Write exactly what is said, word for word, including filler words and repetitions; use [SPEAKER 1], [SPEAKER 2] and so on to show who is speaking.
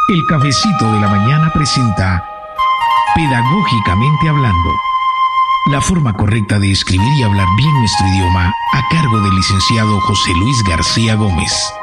[SPEAKER 1] El Cafecito de la Mañana presenta Pedagógicamente Hablando, la forma correcta de escribir y hablar bien nuestro idioma, a cargo del licenciado José Luis García Gómez.